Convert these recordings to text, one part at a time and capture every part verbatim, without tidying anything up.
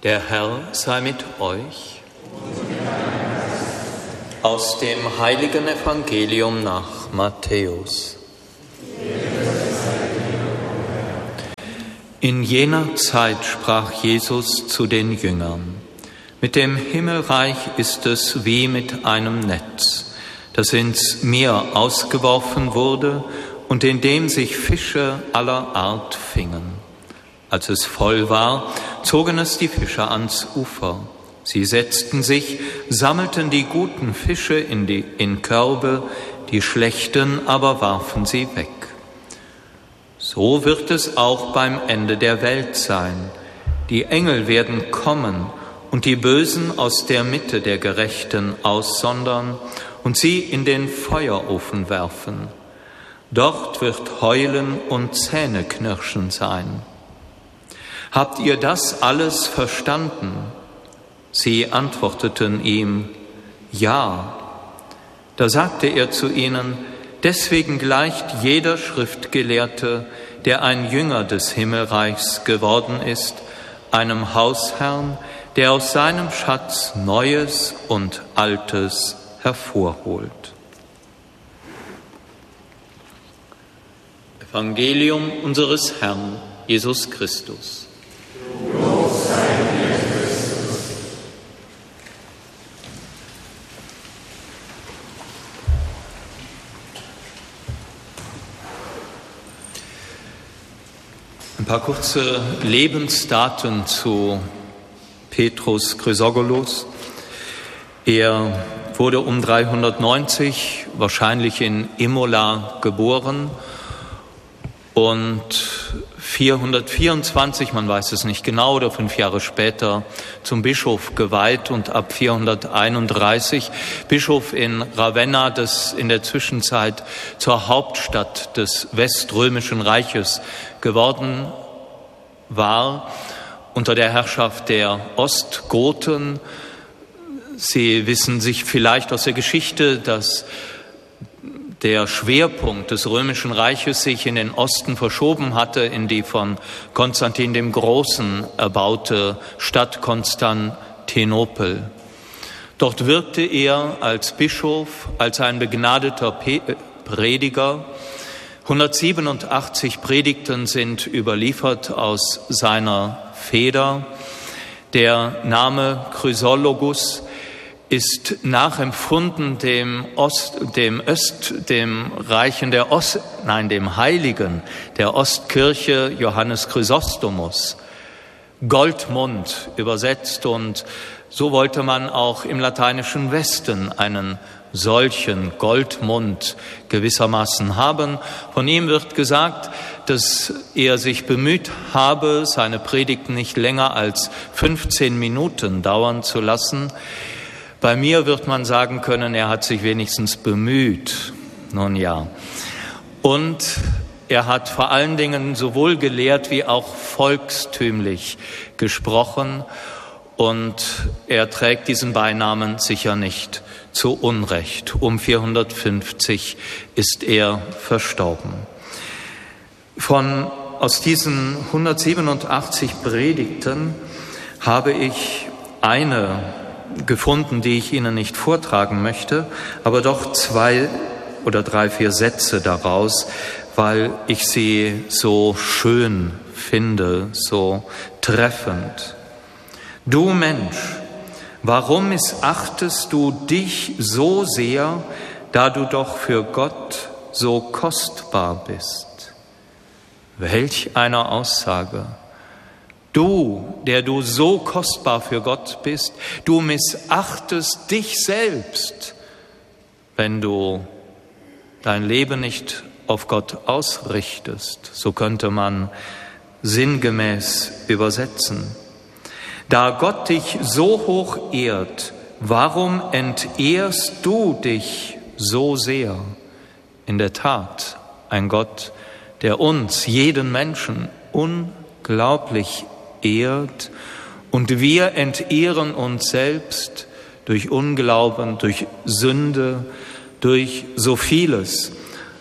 Der Herr sei mit euch. Aus dem heiligen Evangelium nach Matthäus. In jener Zeit sprach Jesus zu den Jüngern: Mit dem Himmelreich ist es wie mit einem Netz, das ins Meer ausgeworfen wurde und in dem sich Fische aller Art fingen. Als es voll war, zogen es die Fischer ans Ufer. Sie setzten sich, sammelten die guten Fische in, die, in Körbe, die schlechten aber warfen sie weg. So wird es auch beim Ende der Welt sein. Die Engel werden kommen und die Bösen aus der Mitte der Gerechten aussondern und sie in den Feuerofen werfen. Dort wird Heulen und Zähneknirschen sein. Habt ihr das alles verstanden? Sie antworteten ihm: Ja. Da sagte er zu ihnen: Deswegen gleicht jeder Schriftgelehrte, der ein Jünger des Himmelreichs geworden ist, einem Hausherrn, der aus seinem Schatz Neues und Altes hervorholt. Evangelium unseres Herrn Jesus Christus. Ein paar kurze Lebensdaten zu Petrus Chrysogolos. Er wurde um dreihundertneunzig, wahrscheinlich in Imola, geboren und vierhundertvierundzwanzig, man weiß es nicht genau, oder fünf Jahre später zum Bischof geweiht und ab vierhunderteinunddreißig Bischof in Ravenna, das in der Zwischenzeit zur Hauptstadt des Weströmischen Reiches geworden war, unter der Herrschaft der Ostgoten. Sie wissen sich vielleicht aus der Geschichte, dass der Schwerpunkt des Römischen Reiches sich in den Osten verschoben hatte, in die von Konstantin dem Großen erbaute Stadt Konstantinopel. Dort wirkte er als Bischof, als ein begnadeter Prediger. hundertsiebenundachtzig Predigten sind überliefert aus seiner Feder. Der Name Chrysologus ist nachempfunden dem Ost, dem Öst, dem Reichen der Ost, nein, dem Heiligen der Ostkirche Johannes Chrysostomus. Goldmund übersetzt, und so wollte man auch im lateinischen Westen einen solchen Goldmund gewissermaßen haben. Von ihm wird gesagt, dass er sich bemüht habe, seine Predigten nicht länger als fünfzehn Minuten dauern zu lassen. Bei mir wird man sagen können, er hat sich wenigstens bemüht. Nun ja. Und er hat vor allen Dingen sowohl gelehrt wie auch volkstümlich gesprochen. Und er trägt diesen Beinamen sicher nicht zu Unrecht. Um vierhundertfünfzig ist er verstorben. Von, aus diesen hundertsiebenundachtzig Predigten habe ich eine gefunden, die ich Ihnen nicht vortragen möchte, aber doch zwei oder drei, vier Sätze daraus, weil ich sie so schön finde, so treffend. Du Mensch, warum missachtest du dich so sehr, da du doch für Gott so kostbar bist? Welch eine Aussage! Du, der du so kostbar für Gott bist, du missachtest dich selbst, wenn du dein Leben nicht auf Gott ausrichtest. So könnte man sinngemäß übersetzen. Da Gott dich so hoch ehrt, warum entehrst du dich so sehr? In der Tat, ein Gott, der uns, jeden Menschen, unglaublich ehrt, und wir entehren uns selbst durch Unglauben, durch Sünde, durch so vieles,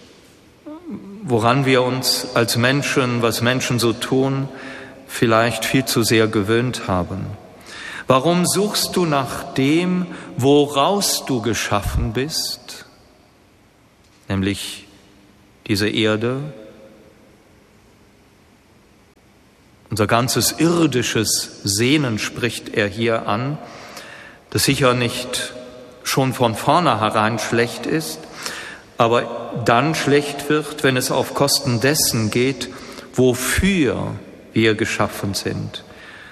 woran wir uns als Menschen, was Menschen so tun, vielleicht viel zu sehr gewöhnt haben. Warum suchst du nach dem, woraus du geschaffen bist, nämlich diese Erde? Unser ganzes irdisches Sehnen spricht er hier an, das sicher nicht schon von vornherein schlecht ist, aber dann schlecht wird, wenn es auf Kosten dessen geht, wofür wir geschaffen sind.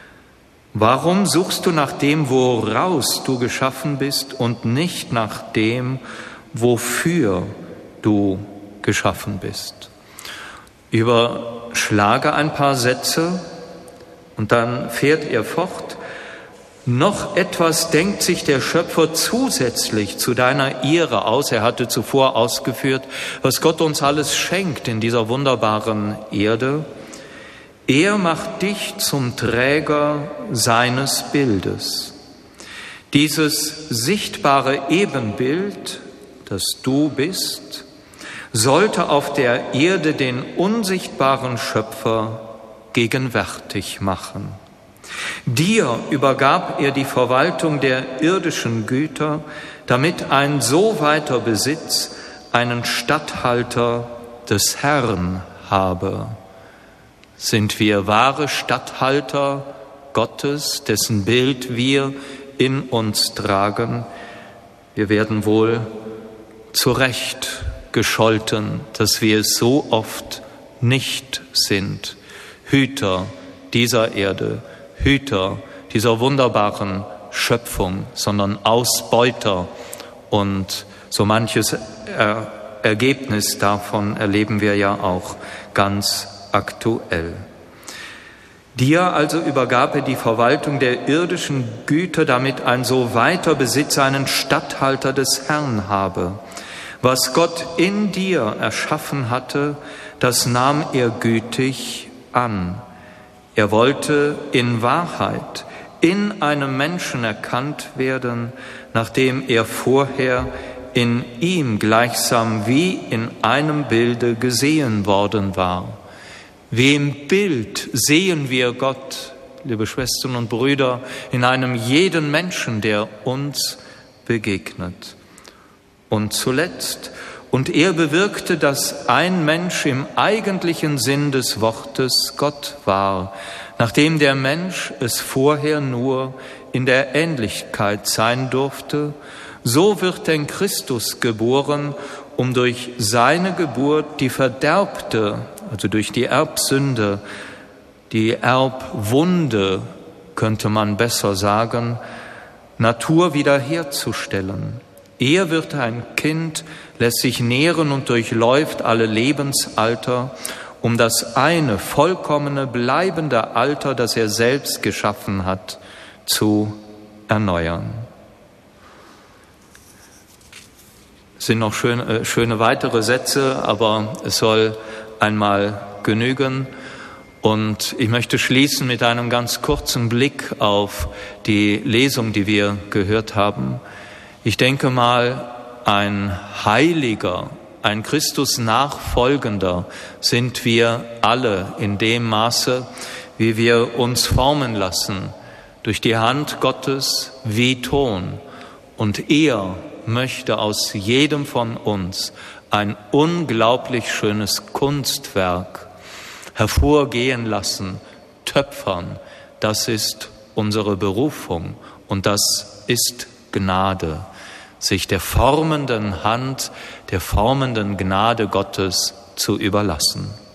Warum suchst du nach dem, woraus du geschaffen bist und nicht nach dem, wofür du geschaffen bist? Überschlage ein paar Sätze und dann fährt er fort. Noch etwas denkt sich der Schöpfer zusätzlich zu deiner Ehre aus. Er hatte zuvor ausgeführt, was Gott uns alles schenkt in dieser wunderbaren Erde. Er macht dich zum Träger seines Bildes. Dieses sichtbare Ebenbild, das du bist, sollte auf der Erde den unsichtbaren Schöpfer gegenwärtig machen. Dir übergab er die Verwaltung der irdischen Güter, damit ein so weiter Besitz einen Statthalter des Herrn habe. Sind wir wahre Statthalter Gottes, dessen Bild wir in uns tragen? Wir werden wohl zu Recht gescholten, dass wir es so oft nicht sind. Hüter dieser Erde, Hüter dieser wunderbaren Schöpfung, sondern Ausbeuter. Und so manches er- Ergebnis davon erleben wir ja auch ganz aktuell. Dir also übergab er die Verwaltung der irdischen Güter, damit ein so weiter Besitz einen Statthalter des Herrn habe. Was Gott in dir erschaffen hatte, das nahm er gütig an. Er wollte in Wahrheit in einem Menschen erkannt werden, nachdem er vorher in ihm gleichsam wie in einem Bilde gesehen worden war. Wie im Bild sehen wir Gott, liebe Schwestern und Brüder, in einem jeden Menschen, der uns begegnet. Und zuletzt, und er bewirkte, dass ein Mensch im eigentlichen Sinn des Wortes Gott war, nachdem der Mensch es vorher nur in der Ähnlichkeit sein durfte, so wird denn Christus geboren, um durch seine Geburt die verderbte, also durch die Erbsünde, die Erbwunde, könnte man besser sagen, Natur wiederherzustellen. Er wird ein Kind, lässt sich nähren und durchläuft alle Lebensalter, um das eine vollkommene, bleibende Alter, das er selbst geschaffen hat, zu erneuern. Es sind noch schöne, schöne weitere Sätze, aber es soll einmal genügen. Und ich möchte schließen mit einem ganz kurzen Blick auf die Lesung, die wir gehört haben. Ich denke mal, ein Heiliger, ein Christus Nachfolgender sind wir alle in dem Maße, wie wir uns formen lassen durch die Hand Gottes wie Ton. Und er möchte aus jedem von uns ein unglaublich schönes Kunstwerk hervorgehen lassen, töpfern. Das ist unsere Berufung und das ist Gnade, sich der formenden Hand, der formenden Gnade Gottes zu überlassen.